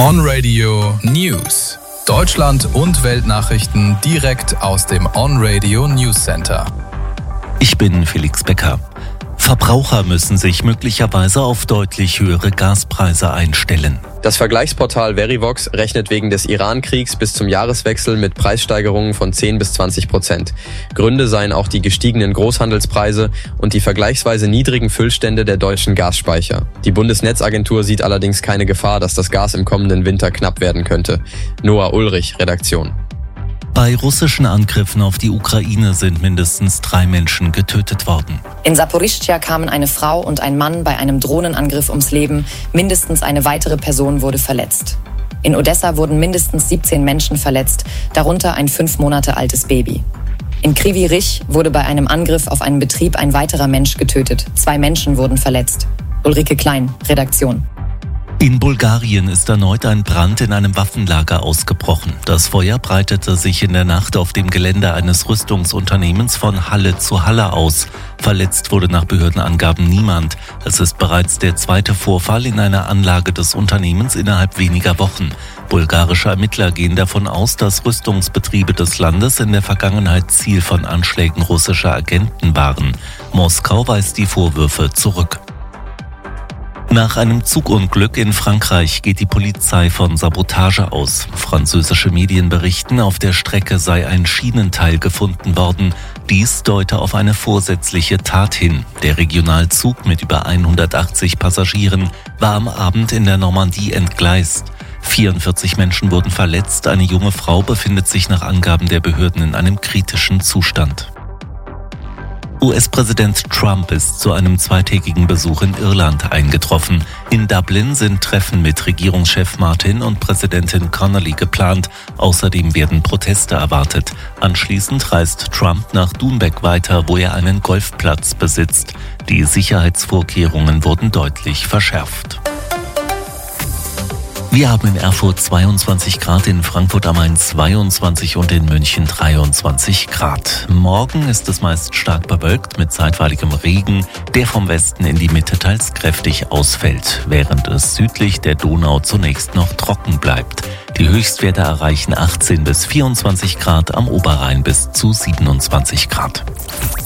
On Radio News. Deutschland und Weltnachrichten direkt aus dem On Radio News Center. Ich bin Felix Becker. Verbraucher müssen sich möglicherweise auf deutlich höhere Gaspreise einstellen. Das Vergleichsportal Verivox rechnet wegen des Iran-Kriegs bis zum Jahreswechsel mit Preissteigerungen von 10-20%. Gründe seien auch die gestiegenen Großhandelspreise und die vergleichsweise niedrigen Füllstände der deutschen Gasspeicher. Die Bundesnetzagentur sieht allerdings keine Gefahr, dass das Gas im kommenden Winter knapp werden könnte. Noah Ulrich, Redaktion. Bei russischen Angriffen auf die Ukraine sind mindestens 3 Menschen getötet worden. In Saporischschja kamen eine Frau und ein Mann bei einem Drohnenangriff ums Leben. Mindestens eine weitere Person wurde verletzt. In Odessa wurden mindestens 17 Menschen verletzt, darunter ein 5 Monate altes Baby. In Kryvyi Rih wurde bei einem Angriff auf einen Betrieb ein weiterer Mensch getötet. 2 Menschen wurden verletzt. Ulrike Klein, Redaktion. In Bulgarien ist erneut ein Brand in einem Waffenlager ausgebrochen. Das Feuer breitete sich in der Nacht auf dem Gelände eines Rüstungsunternehmens von Halle zu Halle aus. Verletzt wurde nach Behördenangaben niemand. Es ist bereits der 2. Vorfall in einer Anlage des Unternehmens innerhalb weniger Wochen. Bulgarische Ermittler gehen davon aus, dass Rüstungsbetriebe des Landes in der Vergangenheit Ziel von Anschlägen russischer Agenten waren. Moskau weist die Vorwürfe zurück. Nach einem Zugunglück in Frankreich geht die Polizei von Sabotage aus. Französische Medien berichten, auf der Strecke sei ein Schienenteil gefunden worden. Dies deute auf eine vorsätzliche Tat hin. Der Regionalzug mit über 180 Passagieren war am Abend in der Normandie entgleist. 44 Menschen wurden verletzt. Eine junge Frau befindet sich nach Angaben der Behörden in einem kritischen Zustand. US-Präsident Trump ist zu einem 2-tägigen Besuch in Irland eingetroffen. In Dublin sind Treffen mit Regierungschef Martin und Präsidentin Connolly geplant. Außerdem werden Proteste erwartet. Anschließend reist Trump nach Doonbeck weiter, wo er einen Golfplatz besitzt. Die Sicherheitsvorkehrungen wurden deutlich verschärft. Wir haben in Erfurt 22 Grad, in Frankfurt am Main 22 und in München 23 Grad. Morgen ist es meist stark bewölkt mit zeitweiligem Regen, der vom Westen in die Mitte teils kräftig ausfällt, während es südlich der Donau zunächst noch trocken bleibt. Die Höchstwerte erreichen 18 bis 24 Grad, am Oberrhein bis zu 27 Grad.